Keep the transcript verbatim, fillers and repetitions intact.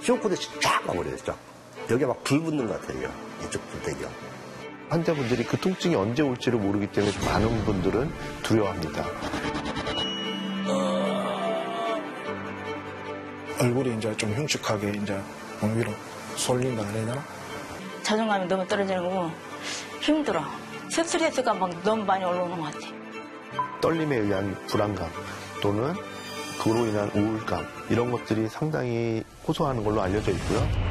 쇼크듯이 쫙 와버려요. 쫙. 여기가 막 불 붙는 것 같아요. 이쪽 불대기가. 환자분들이 그 통증이 언제 올지를 모르기 때문에 많은 분들은 두려워합니다. 얼굴이 이제 좀 흉측하게 이제 몸 위로 쏠린다 그래야 되나? 자존감이 너무 떨어지는 거고 힘들어. 스트레스가 막 너무 많이 올라오는 것 같아. 떨림에 의한 불안감 또는 그로 인한 우울감 이런 것들이 상당히 호소하는 걸로 알려져 있고요.